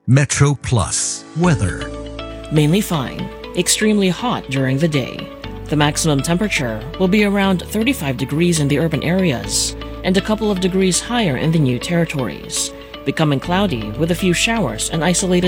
Metro Plus weather. Mainly fine, extremely hot during the day. The maximum temperature will be around 35 degrees in the urban areas and a couple of degrees higher in the new territories, becoming cloudy with a few showers and isolated